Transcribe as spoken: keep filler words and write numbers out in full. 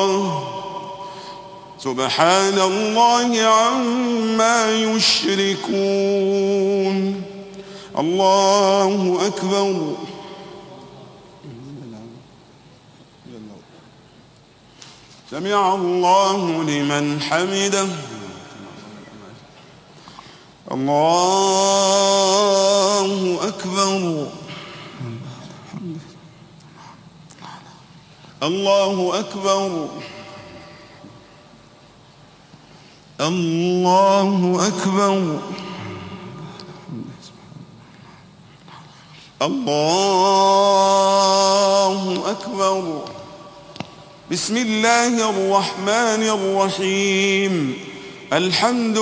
الله سبحان الله عما يشركون. الله أكبر. سمع الله لمن حمده. الله أكبر. الله أكبر. الله أكبر. الله أكبر. بسم الله الرحمن الرحيم. الحمد